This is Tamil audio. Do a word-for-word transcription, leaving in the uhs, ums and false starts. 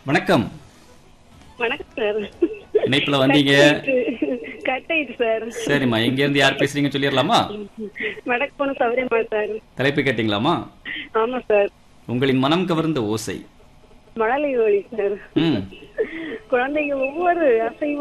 வணக்கம். வணக்கம் சார். இணைப்புல வந்தீங்க. கட் ஆயிட்டு சார். சரிம்மா, எங்க இருந்து யார் பேசுறீங்க சொல்லிடலாமா? வடக்கு போன சௌரியமா சார். தலைப்பு கேட்டீங்களாமா? ஆமா சார். உங்களின் மனம் கவர்ந்த ஓசை. மழலை ஒளி சார். ம் குழந்தைங்க ஒவ்வொரு அசைவு